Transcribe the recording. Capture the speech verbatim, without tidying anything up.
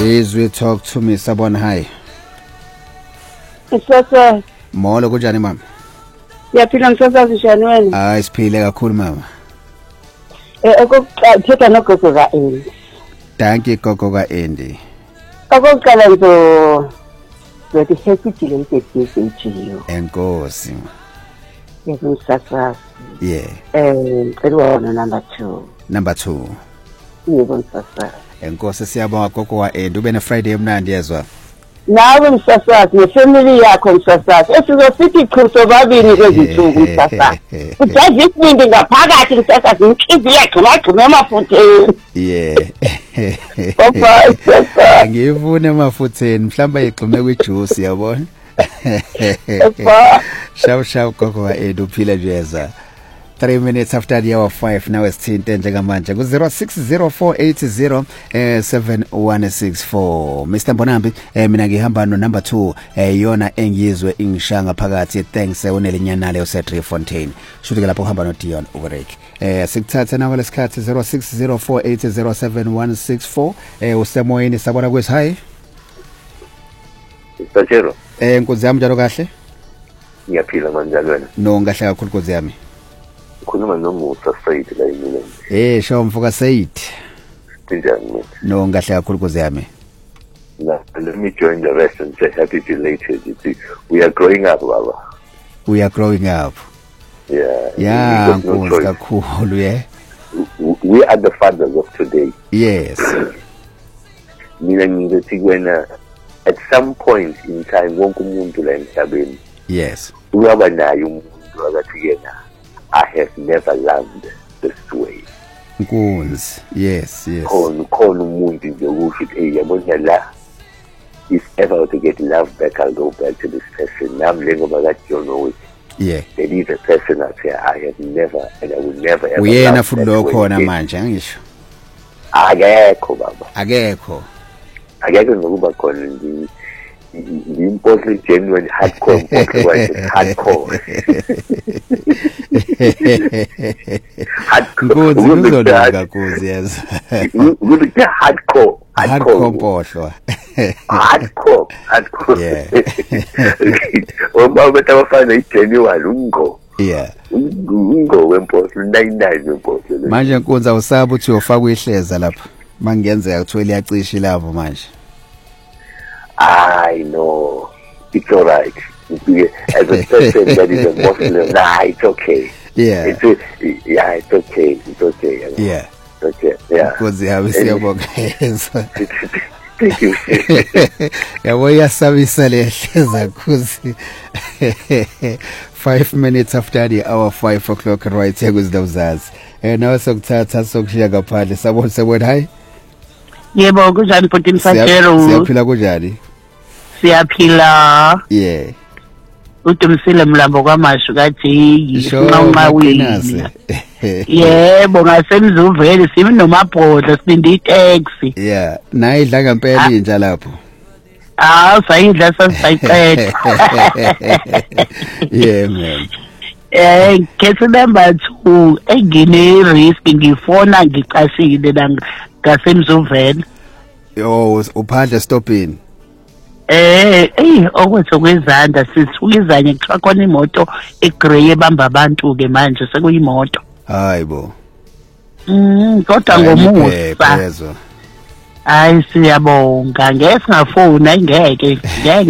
Izwi talk to me Sabona hi. Sasa Molo kunjani mama? Yaphila msasazi shani wena? Hayi siphile kakhulu mama. Eh okuthetha nogogo ka Andy. Thank you gogo ka Andy. Okokuqala nzo Wethi hesitile ntethejiyo. Enkosi. Yemsasazi. Yeah. Eh ngicela number two. Number two. Yebo msasazi. Enkosi siyabonga gogo wa Andy ube ne Friday emnandi yezwa. Nawe msasazi nefamily yakho msasazi esizosithi qhuso babini kwezithuku msasazi ujazi isibindi ngaphakathi msasazi inhliziyo yagcina gcina emafutheni yeah bye msasazi ngivune emafutheni mhlamba igxume kwijuice yabona bye shaw shaw gogo wa Andy uphila jeza three minutes after the hour five now esithinte njengamanje ku zero six zero four eight zero seven one six four Mister Mbonambi eh mina ngihamba no number two eh yona engizwe ingishanga phakathi thanks unelinyana leyo set Fontaine shuthi ke lapho uhamba no Dion Uberek eh sikuthatha nawe lesikhathi zero six zero four eight zero seven one six four eh usemoyeni sabona kwesi hi Sachero eh nkosi yami njalo kahle ngiyaphila manje wena no ngahle kakhulu nkosi yami khuluma noMusa Said la yini eh show mfoka Said Tinjani mate no ngahle kakhulu nkosi yami na let me join the rest and say happy belated you see we are growing up baba we are growing up yeah yeah nkosi kakhulu yeah we are the fathers of today yes mina ngithi kwena at some point in time wonke umuntu la emhlabeni yes uyaba nayo umuntu akathi yena I have never loved this way. Nkunzi yes yes Khona khona umuntu nje ukusho hey yabona la if ever to get love back I'll go back to this person nami lengoba ka John Owens yeah there is a person out here I have never and I will never ever uyena futhi lo khona manje angisho akekho baba akekho akekho ngokuba khona ndi Impossible genuine hardcore impossible hardcore hardcore uzolunga kuzi yes good hardcore hardcore mpohlo hardcore hardcore yeah uma betafana igenuine ungo yeah ungo wempohlo nine nine wempohlo manje nkonza usaba uthi ufaka ihleza lapha mangenzeka uthola iyacisha ilavo manje I know it's all right. As a person that is a Muslim, nah, it's okay. Yeah. It's a, yeah, it's okay. It's okay. You know? Yeah. It's okay. Yeah. Because I was here about Thank you. Yeah, well, yeah, sabisa lehleza kuzi. Five minutes after the hour five o'clock right here with those as. And now sokuthatha sokushiya ngaphandle sabona sabona hi. Yebo kunjani bhuti Msajero? Siyaphila kunjani? Siyaphila. Yeah. Utumsile mlambo kwamashu kathi noma wini. Yebo ngasemzuveli simi nomabhodla sibindi itaxi. Yeah, nayidla ngempela inja lapho. Ah, sayidla sayiqeda. Yeah man. Eh, case number two, engine risk ngifona ngiqashile la ngasemzuvela. Yo, uphandle stopping. Eh, eh okwethu kwezandla sithukizanye kuthiwa khona imoto egrey ebamba abantu ke manje sekuyimoto. Hayibo. Mm, kodwa ngomusa. Hayi siyabonga ngeke singafuna ingeke ngeke